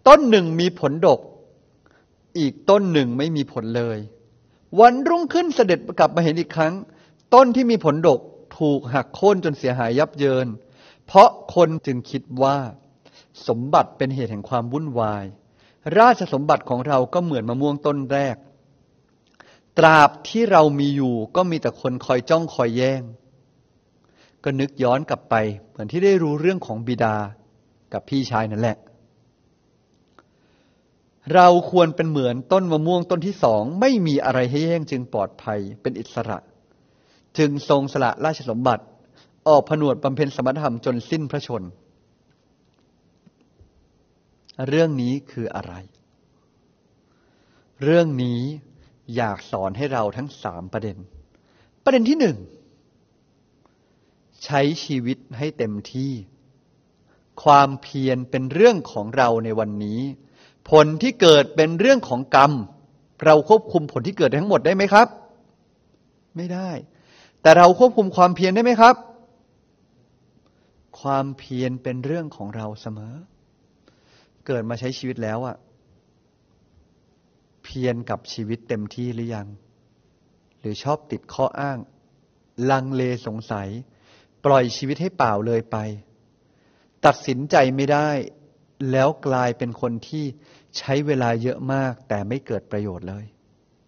ต้นหนึ่งมีผลดกอีกต้นหนึ่งไม่มีผลเลยวันรุ่งขึ้นเสด็จกลับมาเห็นอีกครั้งต้นที่มีผลดกถูกหักโค่นจนเสียหายยับเยินเพราะคนจึงคิดว่าสมบัติเป็นเหตุแห่งความวุ่นวายราชสมบัติของเราก็เหมือนมะม่วงต้นแรกตราบที่เรามีอยู่ก็มีแต่คนคอยจ้องคอยแย่งก็นึกย้อนกลับไปเหมือนที่ได้รู้เรื่องของบิดากับพี่ชายนั่นแหละเราควรเป็นเหมือนต้นมะม่วงต้นที่สองไม่มีอะไรให้แย่งจึงปลอดภัยเป็นอิสระจึงทรงสละราชสมบัติออกผนวดบำเพ็ญสมณธรรมจนสิ้นพระชนม์เรื่องนี้คืออะไรเรื่องนี้อยากสอนให้เราทั้ง3ประเด็นประเด็นที่1ใช้ชีวิตให้เต็มที่ความเพียรเป็นเรื่องของเราในวันนี้ผลที่เกิดเป็นเรื่องของกรรมเราควบคุมผลที่เกิดทั้งหมดได้ไหมครับไม่ได้แต่เราควบคุมความเพียรได้ไหมครับความเพียรเป็นเรื่องของเราเสมอเกิดมาใช้ชีวิตแล้วเพียรกับชีวิตเต็มที่หรือยังหรือชอบติดข้ออ้างลังเลสงสัยปล่อยชีวิตให้เปล่าเลยไปตัดสินใจไม่ได้แล้วกลายเป็นคนที่ใช้เวลาเยอะมากแต่ไม่เกิดประโยชน์เลย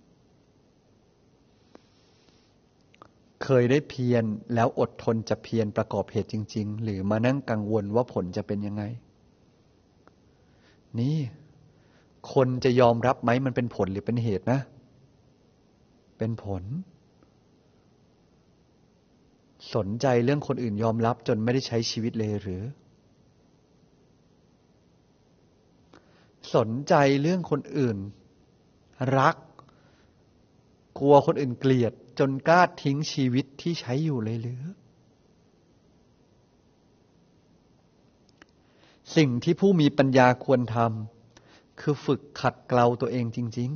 เคยได้เพียรแล้วอดทนจะเพียรประกอบเหตุจริงๆหรือมานั่งกังวลว่าผลจะเป็นยังไงนี่คนจะยอมรับไหมมันเป็นผลหรือเป็นเหตุนะเป็นผลสนใจเรื่องคนอื่นยอมรับจนไม่ได้ใช้ชีวิตเลยหรือสนใจเรื่องคนอื่นรักกลัวคนอื่นเกลียดจนกล้าทิ้งชีวิตที่ใช้อยู่เลยหรือสิ่งที่ผู้มีปัญญาควรทำคือฝึกขัดเกลาตัวเองจริง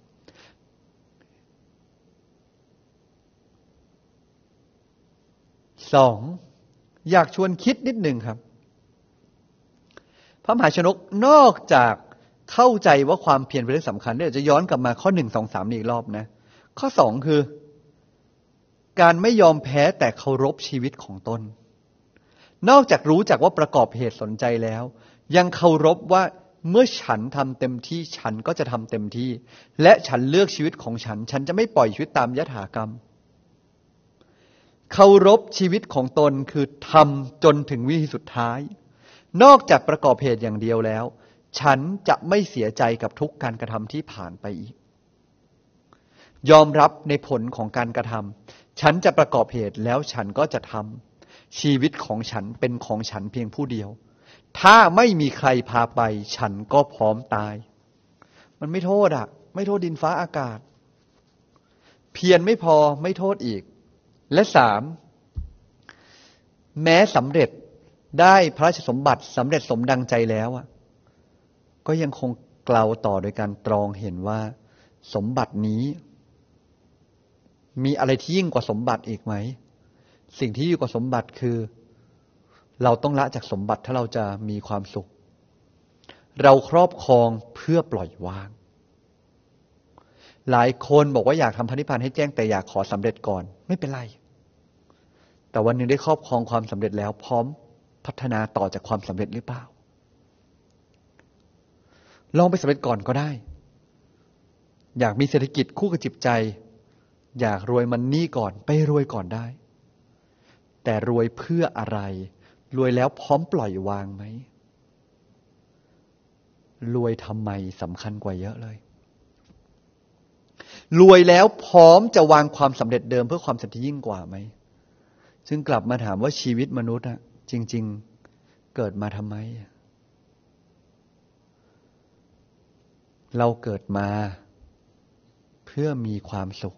ๆ2อยากชวนคิดนิดหนึ่งครับพระมหาชนกนอกจากเข้าใจว่าความเพียรเป็นเรื่องสำคัญเดี๋ยวจะย้อนกลับมาข้อ1 2 3อีกรอบนะข้อ2คือการไม่ยอมแพ้แต่เคารพชีวิตของตนนอกจากรู้จักว่าประกอบเหตุสนใจแล้วยังเคารพว่าเมื่อฉันทำเต็มที่ฉันก็จะทำเต็มที่และฉันเลือกชีวิตของฉันจะไม่ปล่อยชีวิตตามยถากรรมเคารพชีวิตของตนคือทำจนถึงวิธีสุดท้ายนอกจากประกอบเหตุอย่างเดียวแล้วฉันจะไม่เสียใจกับทุกการกระทำที่ผ่านไปอีกยอมรับในผลของการกระทำฉันจะประกอบเหตุแล้วฉันก็จะทำชีวิตของฉันเป็นของฉันเพียงผู้เดียวถ้าไม่มีใครพาไปฉันก็พร้อมตายมันไม่โทษไม่โทษดินฟ้าอากาศเพียรไม่พอไม่โทษอีกและ3แม้สำเร็จได้พระราชสมบัติสำเร็จสมดังใจแล้วก็ยังคงกล่าวต่อโดยการตรองเห็นว่าสมบัตินี้มีอะไรที่ยิ่งกว่าสมบัติอีกไหมสิ่งที่ยิ่งกว่าสมบัติคือเราต้องละจากสมบัติถ้าเราจะมีความสุขเราครอบครองเพื่อปล่อยวางหลายคนบอกว่าอยากทำพระนิพพานให้แจ้งแต่อยากขอสำเร็จก่อนไม่เป็นไรแต่วันหนึ่งได้ครอบครองความสำเร็จแล้วพร้อมพัฒนาต่อจากความสำเร็จหรือเปล่าลองไปสำเร็จก่อนก็ได้อยากมีเศรษฐกิจคู่กับจิตใจอยากรวยมันนี่ก่อนไปรวยก่อนได้แต่รวยเพื่ออะไรรวยแล้วพร้อมปล่อยวางไหมรวยทำไมสำคัญกว่าเยอะเลยรวยแล้วพร้อมจะวางความสำเร็จเดิมเพื่อความสำเร็จที่ยิ่งกว่าไหมซึ่งกลับมาถามว่าชีวิตมนุษย์จริงๆเกิดมาทำไมเราเกิดมาเพื่อมีความสุข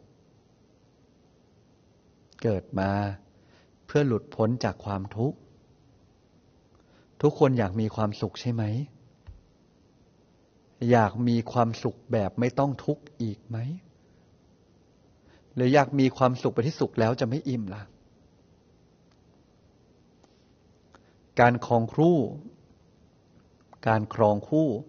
เกิดมาเพื่อหลุดพ้นจากความทุกข์ทุกคนอยากมีความสุขใช่ไหมอยากมีความสุขแบบไม่ต้องทุกข์อีกไหมหรืออยากมีความสุขไปที่สุขแล้วจะไม่อิ่มล่ะการครองคู่